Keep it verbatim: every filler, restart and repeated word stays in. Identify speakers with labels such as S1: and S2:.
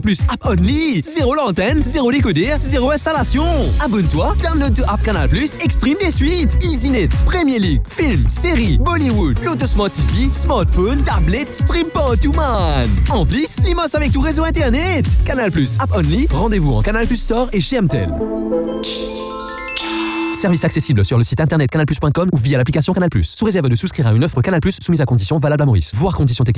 S1: plus app only. Zéro l'antenne, zéro décodeur, zéro installation. Abonne-toi, download to app Canal Plus, extreme des suites. EasyNet, Premier League, films, séries, Bollywood, Lotus Smart T V, smartphone, tablette, stream partout, man. En plus, l'immense avec tout réseau internet. Canal Plus, app only, rendez-vous en Canal Plus Store et chez Amtel. Service accessible sur le site internet canal plus point com ou via l'application Canal Plus. Sous réserve de souscrire à une offre Canal Plus soumise à conditions valables à Maurice. Voir conditions techniques.